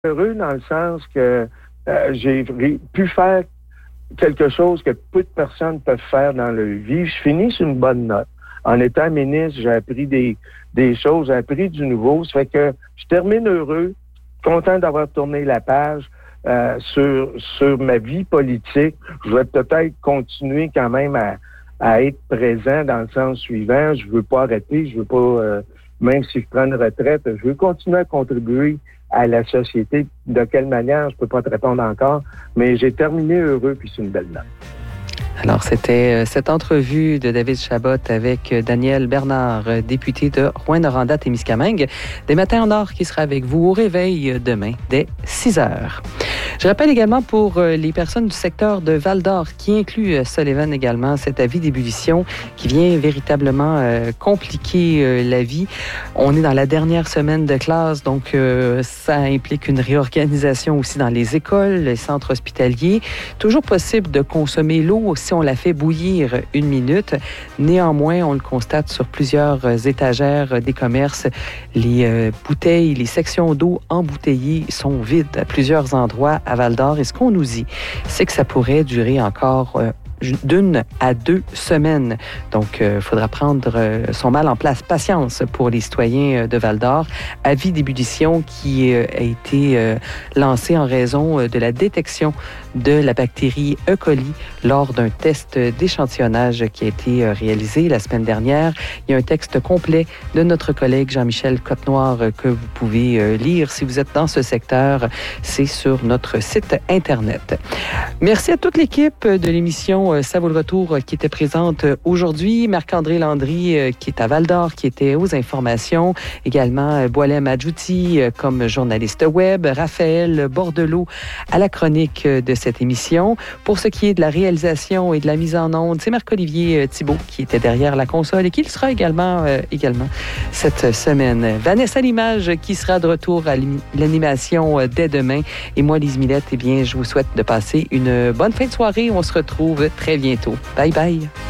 heureux dans le sens que j'ai pu faire quelque chose que peu de personnes peuvent faire dans leur vie. Je finis sur une bonne note. En étant ministre, j'ai appris des choses, j'ai appris du nouveau. Ça fait que je termine heureux, content d'avoir tourné la page sur ma vie politique. Je vais peut-être continuer quand même à être présent dans le sens suivant. Je veux pas arrêter, je veux pas, même si je prends une retraite, je veux continuer à contribuer à la société. De quelle manière, je peux pas te répondre encore, mais j'ai terminé heureux, puis c'est une belle note. Alors, c'était cette entrevue de David Chabot avec Daniel Bernard, député de Rouyn-Noranda-Témiscamingue, des Matins en or qui sera avec vous au réveil demain dès 6 heures. Je rappelle également pour les personnes du secteur de Val-d'Or, qui inclut Sullivan également, cet avis d'ébullition qui vient véritablement compliquer la vie. On est dans la dernière semaine de classe, donc ça implique une réorganisation aussi dans les écoles, les centres hospitaliers. Toujours possible de consommer l'eau si on la fait bouillir 1 minute. Néanmoins, on le constate sur plusieurs étagères des commerces, les bouteilles, les sections d'eau embouteillées sont vides à plusieurs endroits à Val-d'Or. Et ce qu'on nous dit, c'est que ça pourrait durer encore d'1 à 2 semaines. Donc, il faudra prendre son mal en place. Patience pour les citoyens de Val-d'Or. Avis d'ébullition qui a été lancé en raison de la détection de la bactérie E. coli lors d'un test d'échantillonnage qui a été réalisé la semaine dernière. Il y a un texte complet de notre collègue Jean-Michel Cotenoir que vous pouvez lire si vous êtes dans ce secteur. C'est sur notre site Internet. Merci à toute l'équipe de l'émission Ça vaut le retour qui était présente aujourd'hui. Marc-André Landry qui est à Val-d'Or, qui était aux informations. Également Boilem Adjouti comme journaliste web. Raphaël Bordelot à la chronique de cette émission. Pour ce qui est de la réalisation et de la mise en onde, c'est Marc-Olivier Thibault qui était derrière la console et qui le sera également cette semaine. Vanessa Limage qui sera de retour à l'animation dès demain. Et moi, Lise Millette, je vous souhaite de passer une bonne fin de soirée. On se retrouve très bientôt. Bye bye.